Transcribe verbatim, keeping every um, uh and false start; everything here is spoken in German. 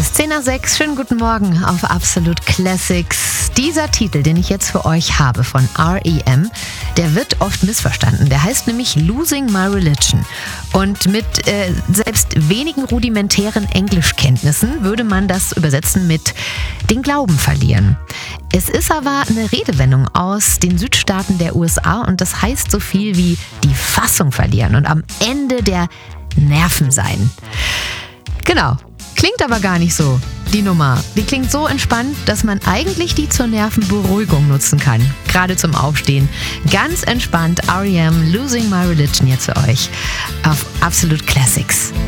ist zehn nach sechs. Schönen guten Morgen auf Absolute Classics. Dieser Titel, den ich jetzt für euch habe von R E M, der wird oft missverstanden. Der heißt nämlich Losing My Religion. Und mit äh, selbst wenigen rudimentären Englischkenntnissen würde man das übersetzen mit den Glauben verlieren. Es ist aber eine Redewendung aus den Südstaaten der U S A und das heißt so viel wie die Fassung verlieren und am Ende der Nerven sein. Genau, klingt aber gar nicht so, die Nummer. Die klingt so entspannt, dass man eigentlich die zur Nervenberuhigung nutzen kann. Gerade zum Aufstehen. Ganz entspannt, R E M, Losing My Religion jetzt für euch auf Absolute Classics.